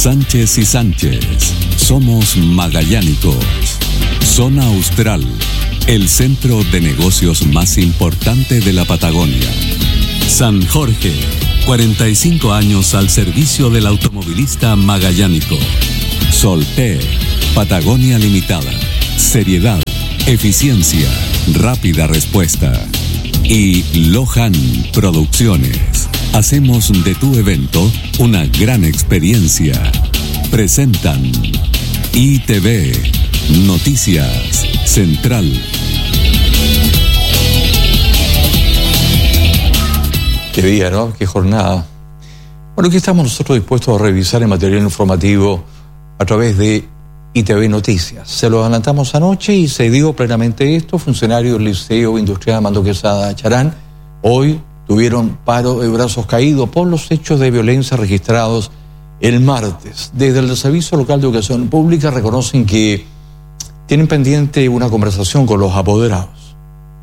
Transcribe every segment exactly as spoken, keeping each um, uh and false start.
Sánchez y Sánchez. Somos magallánicos. Zona Austral, el centro de negocios más importante de la Patagonia. San Jorge, cuarenta y cinco años al servicio del automovilista magallánico. Solté, Patagonia Limitada. Seriedad, eficiencia, rápida respuesta. Y Lohan Producciones. Hacemos de tu evento una gran experiencia. Presentan I T V, Noticias Central. Qué día, ¿no? Qué jornada. Bueno, ¿qué estamos nosotros dispuestos a revisar el material informativo a través de I T V Noticias? Se lo adelantamos anoche y se dio plenamente esto. Funcionarios del Liceo Industrial Armando Quesada Charán hoy tuvieron paro de brazos caídos por los hechos de violencia registrados el martes. Desde el Servicio Local de Educación Pública reconocen que tienen pendiente una conversación con los apoderados.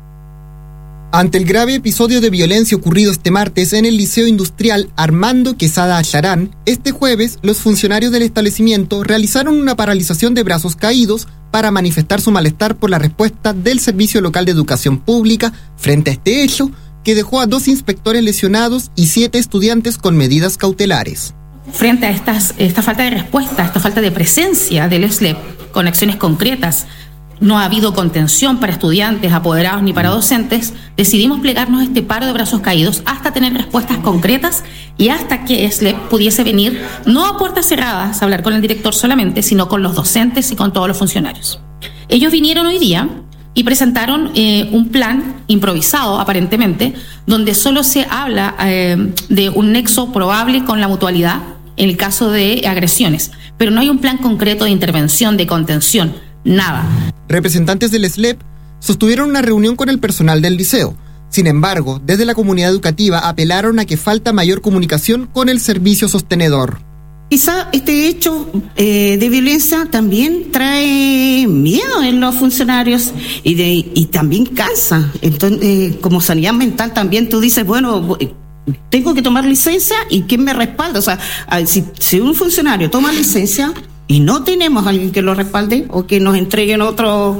Ante el grave episodio de violencia ocurrido este martes en el Liceo Industrial Armando Quesada Charán, este jueves los funcionarios del establecimiento realizaron una paralización de brazos caídos para manifestar su malestar por la respuesta del Servicio Local de Educación Pública frente a este hecho, que dejó a dos inspectores lesionados y siete estudiantes con medidas cautelares. Frente a estas, esta falta de respuesta, esta falta de presencia del S L E P con acciones concretas, no ha habido contención para estudiantes, apoderados ni para docentes, decidimos plegarnos a este paro de brazos caídos hasta tener respuestas concretas y hasta que S L E P pudiese venir, no a puertas cerradas, a hablar con el director solamente, sino con los docentes y con todos los funcionarios. Ellos vinieron hoy día y presentaron eh, un plan improvisado, aparentemente, donde solo se habla eh, de un nexo probable con la mutualidad en el caso de agresiones, pero no hay un plan concreto de intervención, de contención, nada. Representantes del S L E P sostuvieron una reunión con el personal del liceo. Sin embargo, desde la comunidad educativa apelaron a que falta mayor comunicación con el servicio sostenedor. Quizá este hecho eh, de violencia también trae miedo en los funcionarios y, de, y también cansa. Entonces, eh, como sanidad mental también tú dices, bueno, tengo que tomar licencia y ¿quién me respalda? O sea, si, si un funcionario toma licencia y no tenemos a alguien que lo respalde o que nos entreguen otro,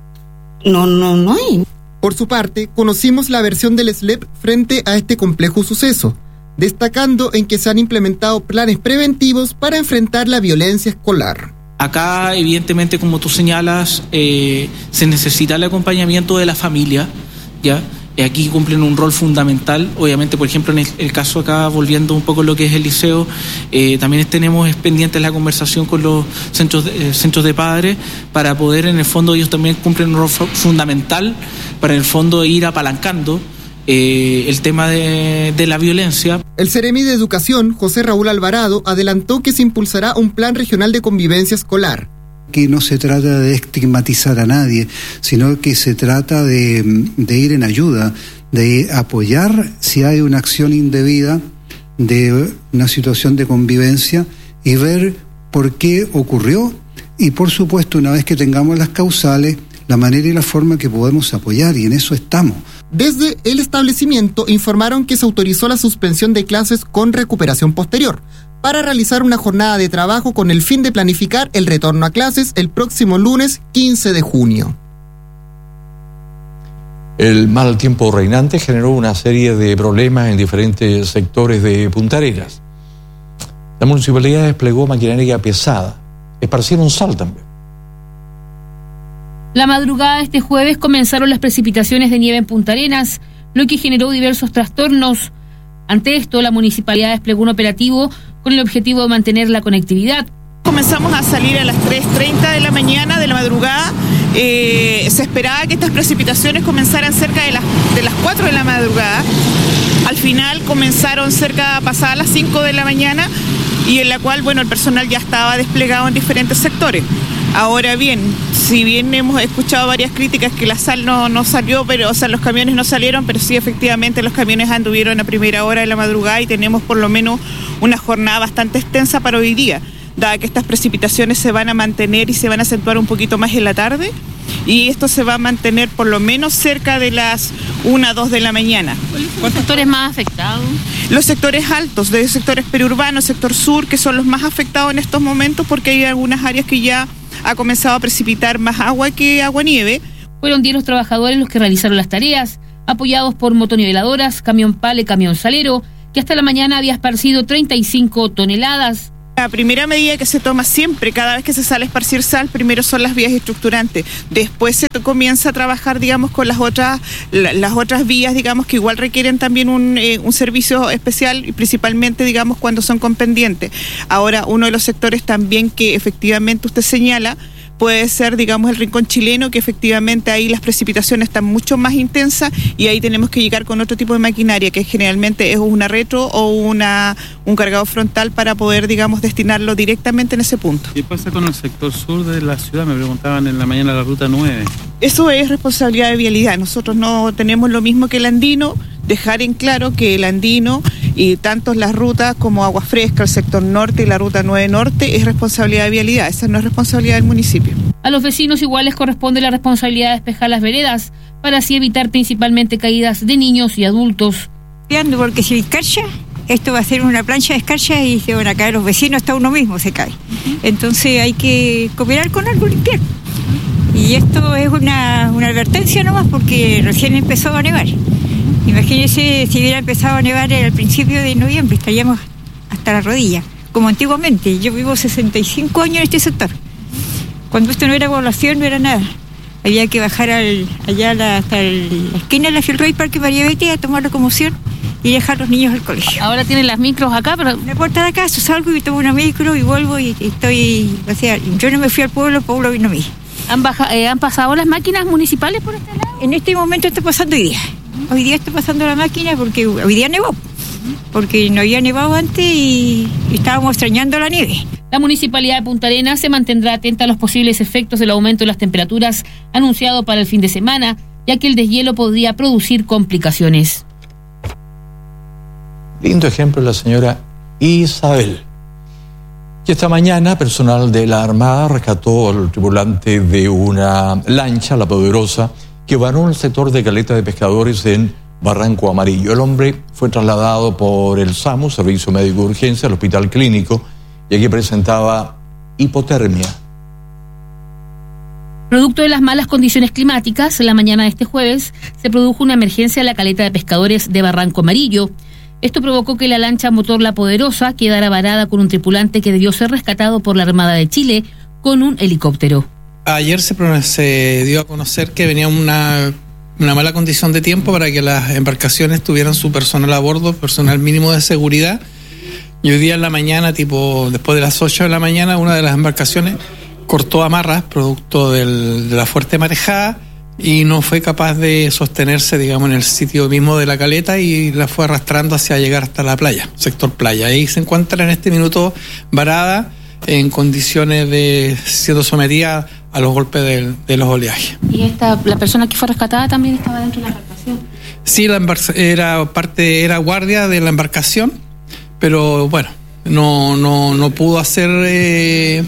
no, no, no hay. Por su parte, conocimos la versión del S L E P frente a este complejo suceso, destacando en que se han implementado planes preventivos para enfrentar la violencia escolar. Acá, evidentemente, como tú señalas, eh, se necesita el acompañamiento de la familia, ¿ya? Aquí cumplen un rol fundamental. Obviamente, por ejemplo, en el, el caso acá, volviendo un poco a lo que es el liceo, eh, también tenemos pendiente la conversación con los centros de, eh, centros de padres para poder, en el fondo, ellos también cumplen un rol fundamental para, en el fondo, ir apalancando eh, el tema de, de la violencia. El Seremi de Educación, José Raúl Alvarado, adelantó que se impulsará un plan regional de convivencia escolar. Que no se trata de estigmatizar a nadie, sino que se trata de, de ir en ayuda, de apoyar si hay una acción indebida, de una situación de convivencia y ver por qué ocurrió y, por supuesto, una vez que tengamos las causales, la manera y la forma que podemos apoyar, y en eso estamos. Desde el establecimiento informaron que se autorizó la suspensión de clases con recuperación posterior, para realizar una jornada de trabajo con el fin de planificar el retorno a clases el próximo lunes quince de junio. El mal tiempo reinante generó una serie de problemas en diferentes sectores de Punta Arenas. La municipalidad desplegó maquinaria pesada, esparcieron sal también. La madrugada de este jueves comenzaron las precipitaciones de nieve en Punta Arenas, lo que generó diversos trastornos. Ante esto, la municipalidad desplegó un operativo con el objetivo de mantener la conectividad. Comenzamos a salir a las tres treinta de la mañana de la madrugada. Eh, se esperaba que estas precipitaciones comenzaran cerca de las, de las cuatro de la madrugada. Al final comenzaron cerca pasadas las cinco de la mañana y en la cual, bueno, el personal ya estaba desplegado en diferentes sectores. Ahora bien, si bien hemos escuchado varias críticas que la sal no, no salió, pero, o sea, los camiones no salieron, pero sí efectivamente los camiones anduvieron a primera hora de la madrugada y tenemos por lo menos una jornada bastante extensa para hoy día, dada que estas precipitaciones se van a mantener y se van a acentuar un poquito más en la tarde. y esto se va a mantener por lo menos cerca de las una, dos de la mañana. ¿Cuáles sectores más afectados? Los sectores altos, de sectores periurbanos, sector sur, que son los más afectados en estos momentos porque hay algunas áreas que ya ha comenzado a precipitar más agua que agua-nieve. Fueron diez los trabajadores los que realizaron las tareas, apoyados por motoniveladoras, camión pale, camión salero, que hasta la mañana había esparcido treinta y cinco toneladas. La primera medida que se toma siempre, cada vez que se sale a esparcir sal, primero son las vías estructurantes. Después se comienza a trabajar, digamos, con las otras la, las otras vías, digamos, que igual requieren también un, eh, un servicio especial y principalmente, digamos, cuando son con pendiente. Ahora, uno de los sectores también que efectivamente usted señala puede ser, digamos, el Rincón Chileno, que efectivamente ahí las precipitaciones están mucho más intensas y ahí tenemos que llegar con otro tipo de maquinaria, que generalmente es una retro o una un cargado frontal para poder, digamos, destinarlo directamente en ese punto. ¿Qué pasa con el sector sur de la ciudad? Me preguntaban en la mañana la ruta nueve. Eso es responsabilidad de vialidad. Nosotros no tenemos lo mismo que el andino, dejar en claro que el andino y tanto las rutas como Agua Fresca, el sector norte y la ruta nueve norte es responsabilidad de vialidad, esa no es responsabilidad del municipio. A los vecinos igual les corresponde la responsabilidad de despejar las veredas para así evitar principalmente caídas de niños y adultos. Porque si escarcha, esto va a ser una plancha de escarcha y se van a caer los vecinos, hasta uno mismo se cae. Entonces hay que cooperar con algo, limpiar. Y esto es una, una advertencia nomás porque recién empezó a nevar. Imagínense si hubiera empezado a nevar al principio de noviembre, estaríamos hasta la rodilla, como antiguamente. Yo vivo sesenta y cinco años en este sector. Cuando esto no era población, no era nada. Había que bajar al, allá la, hasta el, la esquina de la Filroy Parque María Betty a tomar locomoción y dejar a los niños al colegio. Ahora tienen las micros acá, pero... En la puerta de acá, yo salgo y tomo una micro y vuelvo y, y estoy... O sea, yo no me fui al pueblo, el pueblo vino a mí. ¿Han, baja, eh, ¿Han pasado las máquinas municipales por este lado? En este momento está pasando hoy día. Hoy día está pasando la máquina porque hoy día nevó, porque no había nevado antes y, y estábamos extrañando la nieve. La Municipalidad de Punta Arenas se mantendrá atenta a los posibles efectos del aumento de las temperaturas anunciado para el fin de semana, ya que el deshielo podría producir complicaciones. Lindo ejemplo la señora Isabel. Y esta mañana, personal de la Armada rescató al tripulante de una lancha, la Poderosa, que varó en el sector de Caleta de Pescadores en Barranco Amarillo. El hombre fue trasladado por el SAMU, Servicio Médico de Urgencia, al Hospital Clínico, y aquí presentaba hipotermia. Producto de las malas condiciones climáticas, la mañana de este jueves se produjo una emergencia en la Caleta de Pescadores de Barranco Amarillo. Esto provocó que la lancha motor La Poderosa quedara varada con un tripulante que debió ser rescatado por la Armada de Chile con un helicóptero. Ayer se, se dio a conocer que venía una, una mala condición de tiempo para que las embarcaciones tuvieran su personal a bordo, personal mínimo de seguridad. Y hoy día en la mañana, tipo después de las ocho de la mañana, una de las embarcaciones cortó amarras, producto del, de la fuerte marejada, y no fue capaz de sostenerse, digamos, en el sitio mismo de la caleta y la fue arrastrando hacia llegar hasta la playa, sector playa. Ahí se encuentra en este minuto varada, en condiciones de siendo sometida a los golpes de, de los oleajes. ¿Y esta, la persona que fue rescatada también estaba dentro de la embarcación? Sí, la embar- era parte, era guardia de la embarcación, pero bueno, no, no, no pudo hacer eh,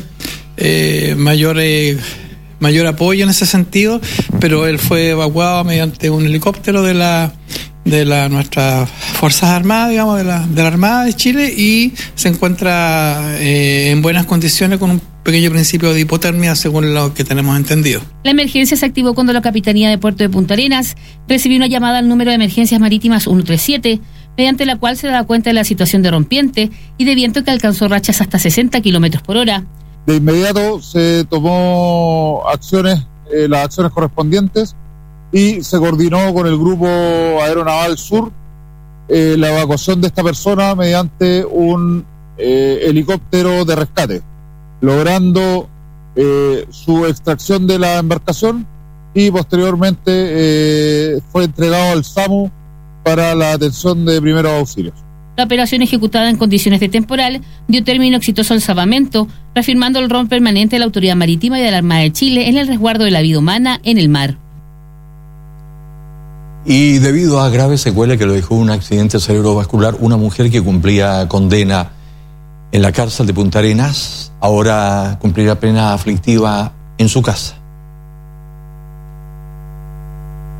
eh, mayor, eh, mayor apoyo en ese sentido, pero él fue evacuado mediante un helicóptero de la de la nuestras Fuerzas Armadas, digamos, de la, de la Armada de Chile, y se encuentra eh, en buenas condiciones con un pequeño principio de hipotermia, según lo que tenemos entendido. La emergencia se activó cuando la Capitanía de Puerto de Punta Arenas recibió una llamada al número de emergencias marítimas ciento treinta y siete, mediante la cual se da cuenta de la situación de rompiente y de viento que alcanzó rachas hasta sesenta kilómetros por hora. De inmediato se tomó acciones, eh, las acciones correspondientes, y se coordinó con el Grupo Aeronaval Sur eh, la evacuación de esta persona mediante un eh, helicóptero de rescate, logrando eh, su extracción de la embarcación, y posteriormente eh, fue entregado al SAMU para la atención de primeros auxilios. La operación, ejecutada en condiciones de temporal, dio término exitoso al salvamento, reafirmando el rol permanente de la Autoridad Marítima y de la Armada de Chile en el resguardo de la vida humana en el mar. Y debido a graves secuelas que lo dejó un accidente cerebrovascular, una mujer que cumplía condena en la cárcel de Punta Arenas ahora cumplirá pena aflictiva en su casa.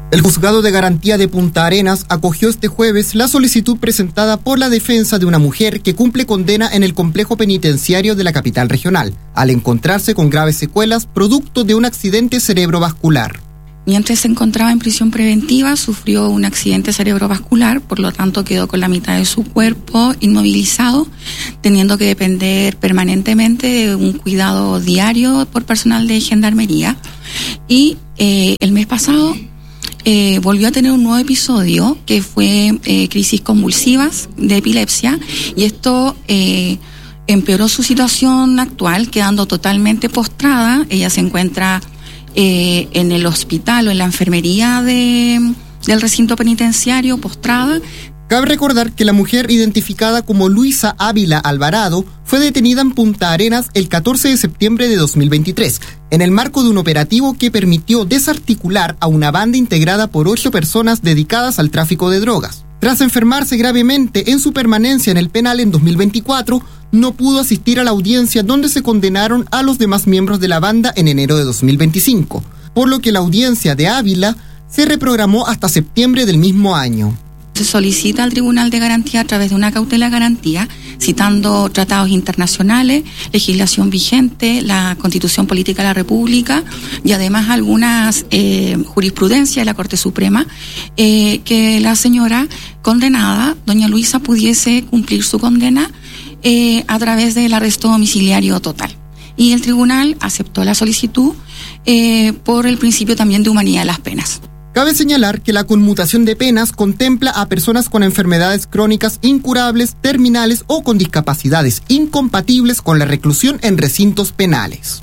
El Juzgado de Garantía de Punta Arenas acogió este jueves la solicitud presentada por la defensa de una mujer que cumple condena en el complejo penitenciario de la capital regional, al encontrarse con graves secuelas producto de un accidente cerebrovascular. Mientras se encontraba en prisión preventiva, sufrió un accidente cerebrovascular, por lo tanto quedó con la mitad de su cuerpo inmovilizado, teniendo que depender permanentemente de un cuidado diario por personal de gendarmería. Y eh, el mes pasado Eh, volvió a tener un nuevo episodio que fue eh, crisis convulsivas de epilepsia, y esto eh, empeoró su situación actual, quedando totalmente postrada. Ella se encuentra eh, en el hospital o en la enfermería de, del recinto penitenciario, postrada. Cabe recordar que la mujer identificada como Luisa Ávila Alvarado fue detenida en Punta Arenas el catorce de septiembre de dos mil veintitrés, en el marco de un operativo que permitió desarticular a una banda integrada por ocho personas dedicadas al tráfico de drogas. Tras enfermarse gravemente en su permanencia en el penal en dos mil veinticuatro, no pudo asistir a la audiencia donde se condenaron a los demás miembros de la banda en enero de dos mil veinticinco, por lo que la audiencia de Ávila se reprogramó hasta septiembre del mismo año. Se solicita al Tribunal de Garantía a través de una cautela de garantía, citando tratados internacionales, legislación vigente, la Constitución Política de la República y además algunas eh, jurisprudencias de la Corte Suprema, eh, que la señora condenada, doña Luisa, pudiese cumplir su condena eh, a través del arresto domiciliario total. Y el tribunal aceptó la solicitud eh, por el principio también de humanidad de las penas. Cabe señalar que la conmutación de penas contempla a personas con enfermedades crónicas incurables, terminales o con discapacidades incompatibles con la reclusión en recintos penales.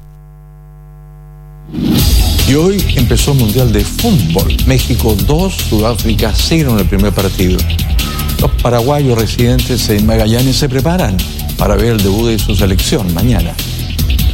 Y hoy empezó el Mundial de Fútbol. México dos, Sudáfrica cero en el primer partido. Los paraguayos residentes en Magallanes se preparan para ver el debut de su selección mañana.